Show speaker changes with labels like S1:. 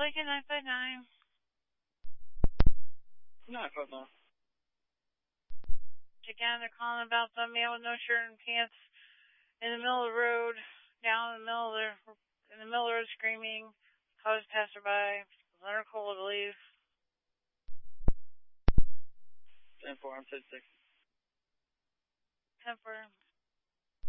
S1: Lincoln 959.
S2: 959.
S1: Again, they're calling about the man with no shirt and pants in the middle of the road, down in the middle of the road screaming, caused passerby. Leonard Cole, I believe.
S2: 10-4, I'm 56.
S1: 10-4.